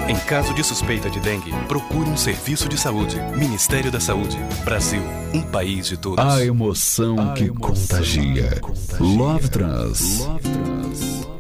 Em caso de suspeita de dengue, procure um serviço de saúde. Ministério da Saúde. Brasil, um país de todos. A emoção que contagia. Love Trans.